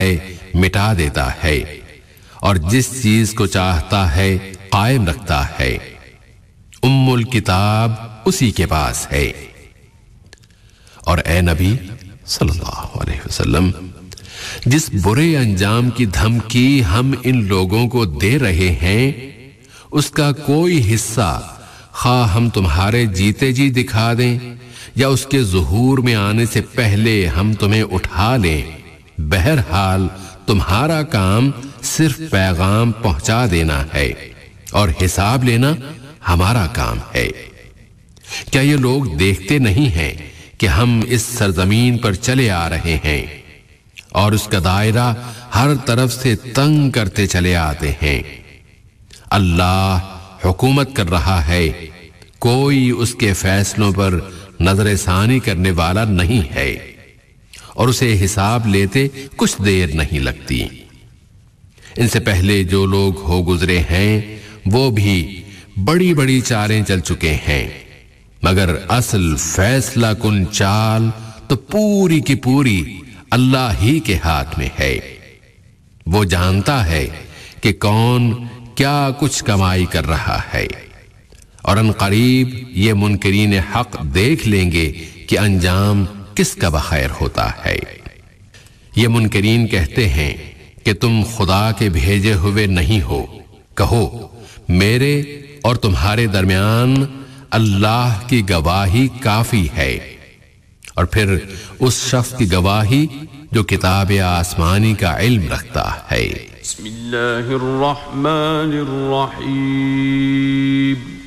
مٹا دیتا ہے اور جس چیز کو چاہتا ہے قائم رکھتا ہے۔ ام الکتاب اسی کے پاس ہے۔ اور اے نبی صلی اللہ علیہ وسلم، جس برے انجام کی دھمکی ہم ان لوگوں کو دے رہے ہیں اس کا کوئی حصہ خواہ ہم تمہارے جیتے جی دکھا دیں یا اس کے ظہور میں آنے سے پہلے ہم تمہیں اٹھا لیں، بہرحال تمہارا کام صرف پیغام پہنچا دینا ہے اور حساب لینا ہمارا کام ہے۔ کیا یہ لوگ دیکھتے نہیں ہیں کہ ہم اس سرزمین پر چلے آ رہے ہیں اور اس کا دائرہ ہر طرف سے تنگ کرتے چلے آتے ہیں؟ اللہ حکومت کر رہا ہے، کوئی اس کے فیصلوں پر نظر ثانی کرنے والا نہیں ہے اور اسے حساب لیتے کچھ دیر نہیں لگتی۔ ان سے پہلے جو لوگ ہو گزرے ہیں وہ بھی بڑی بڑی چالیں چل چکے ہیں، مگر اصل فیصلہ کن چال تو پوری کی پوری اللہ ہی کے ہاتھ میں ہے۔ وہ جانتا ہے کہ کون کیا کچھ کمائی کر رہا ہے، اور ان قریب یہ منکرین حق دیکھ لیں گے کہ انجام کس کا بخیر ہوتا ہے۔ یہ منکرین کہتے ہیں کہ تم خدا کے بھیجے ہوئے نہیں ہو۔ کہو میرے اور تمہارے درمیان اللہ کی گواہی کافی ہے، اور پھر اس شخص کی گواہی جو کتاب آسمانی کا علم رکھتا ہے۔ بسم اللہ الرحمن الرحیم